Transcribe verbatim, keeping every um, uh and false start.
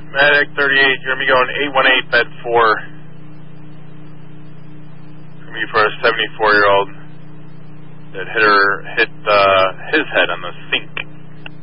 Medic thirty-eight, you're going to be going eight one eight, bed four. It's going to be for a seventy-four-year-old that hit her, hit uh, his head on the sink.